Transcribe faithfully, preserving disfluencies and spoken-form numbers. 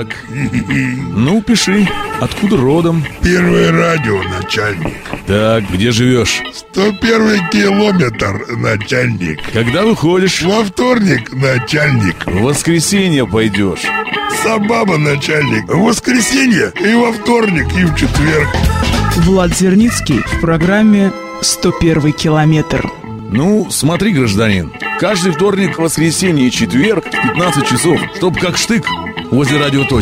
Так, ну пиши, откуда родом? Первое радио, начальник. Так, где живешь? сто первый километр, начальник. Когда выходишь? Во вторник, начальник. В воскресенье пойдешь. Собаба, начальник. В воскресенье и во вторник, и в четверг. Влад Зерницкий в программе «сто первый километр». Ну, смотри, гражданин, каждый вторник, воскресенье и четверг в пятнадцать часов, чтоб как штык возле радиоточки.